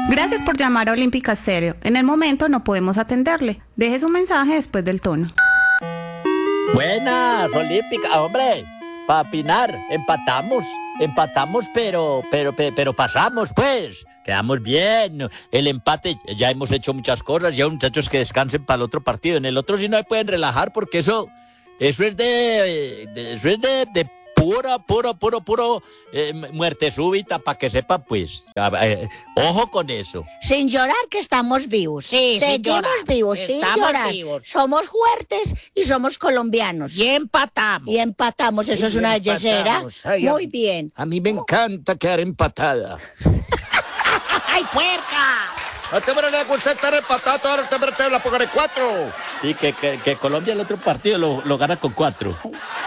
Gracias por llamar a Olímpica Stereo. En el momento no podemos atenderle. Deje su mensaje después del tono. Buenas, Olímpica, hombre, para opinar, empatamos, pero pasamos, pues, quedamos bien, el empate, ya hemos hecho muchas cosas, ya muchachos que descansen para el otro partido, en el otro sí no se pueden relajar porque eso es de puro muerte súbita, para que sepa, pues, ojo con eso. Sin llorar que estamos vivos. Sí, sin Seguimos llorar. vivos, sin Estamos llorar. vivos. Somos fuertes y somos colombianos. Y empatamos. Y empatamos, eso es una yesera. empatamos. Ay, Muy bien. A mí me encanta quedar empatada. ¡Ay, puerca! A este hombre le gusta estar empatado, ahora este hombre te la pongo de 4. Sí, que Colombia el otro partido lo gana con 4.